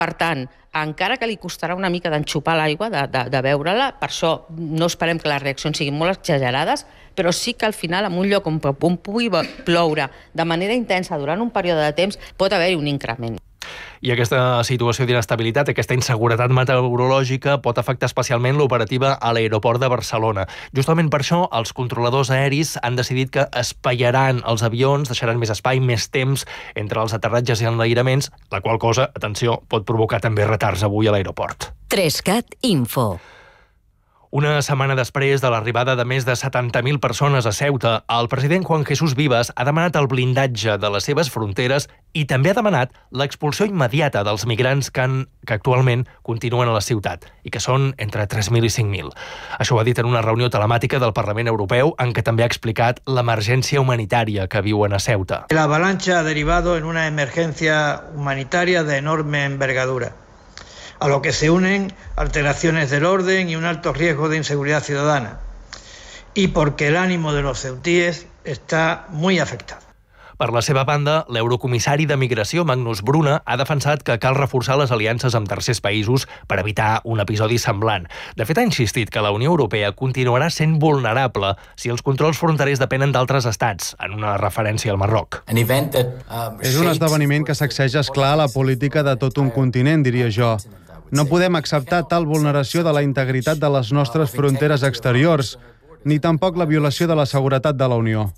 Per tant, encara que li costarà una mica d'enxupar l'aigua, de beure-la, per això no esperem que les reaccions siguin molt exagerades, però sí que al final, en un lloc on pugui ploure de manera intensa durant un període de temps, pot haver-hi un increment. I aquesta situació d'inestabilitat, aquesta inseguretat meteorològica pot afectar especialment l'operativa a l'aeroport de Barcelona. Justament per això, els controladors aeris han decidit que espaiaran els avions, deixaran més espai, més temps entre els aterratges i enlairaments, la qual cosa, atenció, pot provocar també retards avui a l'aeroport. 3CAT Info. Una setmana després de l'arribada de més de 70.000 persones a Ceuta, el president Juan Jesús Vivas ha demanat el blindatge de les seves fronteres i també ha demanat l'expulsió immediata dels migrants que actualment continuen a la ciutat i que són entre 3.000 i 5.000. Això ho ha dit en una reunió telemàtica del Parlament Europeu en què també ha explicat l'emergència humanitària que viuen a Ceuta. La avalancha ha derivado en una emergencia humanitaria de enorme envergadura, a lo que se unen alteraciones del orden y un alto riesgo de inseguridad ciudadana, y porque el ánimo de los ceutíes está muy afectado. Per la seva banda, l'eurocomissari de Migració, Magnus Bruna, ha defensat que cal reforçar les aliances amb tercers països per evitar un episodi semblant. De fet, ha insistit que la Unió Europea continuarà sent vulnerable si els controls fronterers depenen d'altres estats, en una referència al Marroc. És un esdeveniment que sacseja, esclar, la política de tot un continent, diria jo. No podem acceptar tal vulneració de la integritat de les nostres fronteres exteriors, ni tampoc la violació de la seguretat de la Unió.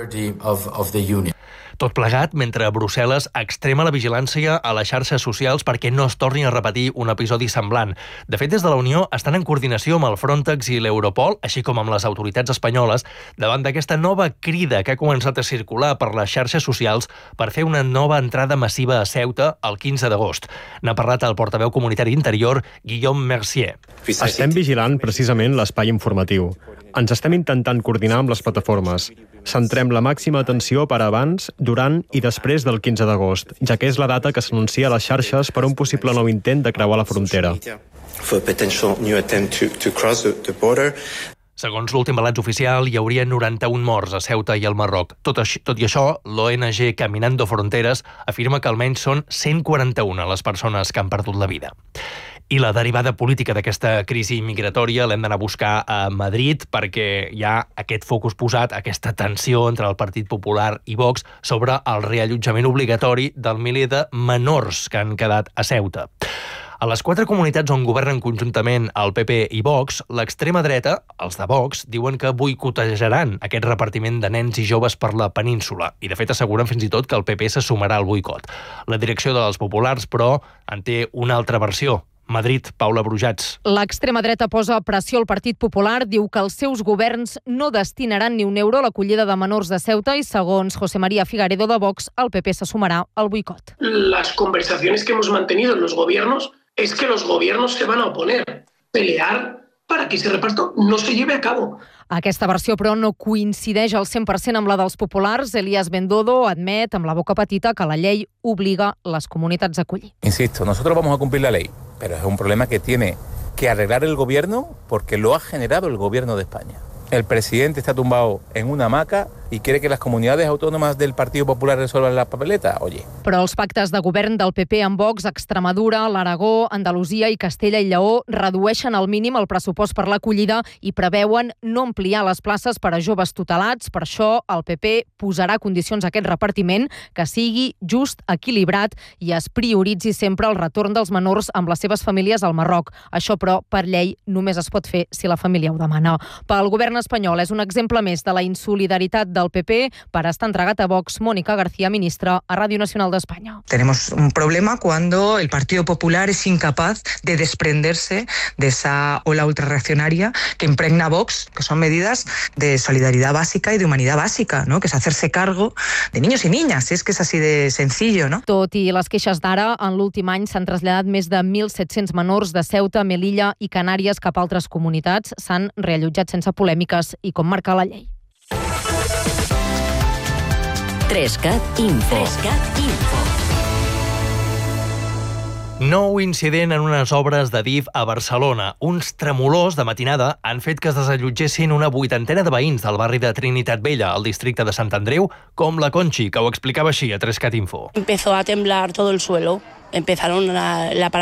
Tot plegat mentre Brussel·les extrema la vigilància a les xarxes socials perquè no es torni a repetir un episodi semblant. De fet, des de la Unió estan en coordinació amb el Frontex i l'Europol, així com amb les autoritats espanyoles, davant d'aquesta nova crida que ha començat a circular per les xarxes socials per fer una nova entrada massiva a Ceuta el 15 d'agost. N'ha parlat el portaveu comunitari interior, Guillaume Mercier. Estem vigilant precisament l'espai informatiu. Ens estem intentant coordinar amb les plataformes. Centrem la màxima atenció per abans, durant i després del 15 d'agost, ja que és la data que s'anuncia a les xarxes per un possible nou intent de creuar la frontera. Segons l'últim balanç oficial, hi hauria 91 morts a Ceuta i al Marroc. Tot i això, l'ONG Caminando Fronteres afirma que almenys són 141 les persones que han perdut la vida. I la derivada política d'aquesta crisi migratòria l'hem d'anar a buscar a Madrid perquè hi ha aquest focus posat, aquesta tensió entre el Partit Popular i Vox sobre el reallotjament obligatori del miler de menors que han quedat a Ceuta. A les 4 comunitats on governen conjuntament el PP i Vox, l'extrema dreta, els de Vox, diuen que boicotejaran aquest repartiment de nens i joves per la península i, de fet, asseguren fins i tot que el PP se sumarà al boicot. La direcció dels populars, però, en té una altra versió. Madrid, Paula Brujats. L'extrema dreta posa pressió al Partit Popular, diu que els seus governs no destinaran ni un euro a l'acollida de menors de Ceuta i, segons José María Figaredo de Vox, el PP se sumarà al boicot. Las conversaciones que hemos mantenido en los gobiernos es que los gobiernos se van a oponer, pelear para que ese reparto no se lleve a cabo. Aquesta versió, però, no coincideix al 100% amb la dels populars. Elías Bendodo admet, amb la boca petita, que la llei obliga les comunitats a acollir. Insisto, nosotros vamos a cumplir la ley, pero es un problema que tiene que arreglar el gobierno porque lo ha generado el gobierno de España. El presidente está tumbado en una hamaca i quiere que les comunitats autònomes del Partit Popular resolvan la papeleta, oye. Però els pactes de govern del PP amb Vox, Extremadura, l'Aragó, Andalusia i Castella i Lleó redueixen al mínim el pressupost per l'acollida i preveuen no ampliar les places per a joves tutelats. Per això el PP posarà condicions a aquest repartiment que sigui just, equilibrat i es prioritzi sempre el retorn dels menors amb les seves famílies al Marroc. Això, però, per llei només es pot fer si la família ho demana. Pel govern espanyol és un exemple més de la insolidaritat del PP para estar entregat a Vox. Mónica García, ministra a Radio Nacional de España. Tenemos un problema cuando el Partido Popular es incapaz de desprenderse de esa ola ultrarreaccionaria que impregna Vox, que son medidas de solidaridad básica y de humanidad bàsica, ¿no? Que es hacerse cargo de niños y niñas, es que es así de sencillo, ¿no? Tot i les queixes d'ara, en l'últim any s'han traslladat més de 1.700 menors de Ceuta, Melilla i Canàries cap a altres comunitats. S'han reallotjat sense polèmiques i com marca la llei. 3CAT Info. Nou incident en unes obres de DIF a Barcelona. Uns tremolors de matinada han fet que es desallotgessin una 80ena de veïns del barri de Trinitat Vella, al districte de Sant Andreu, com la Conchi, que ho explicava així a 3CAT Info. Empezó a temblar todo el suelo empezaron la